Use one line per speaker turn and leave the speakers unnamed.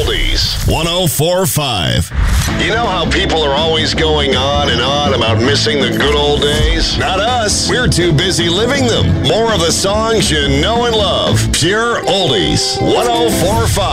Oldies 1045. You know how people are always going on and on about missing the good old days? Not us. We're too busy living them. More of the songs you know and love. Pure Oldies 1045.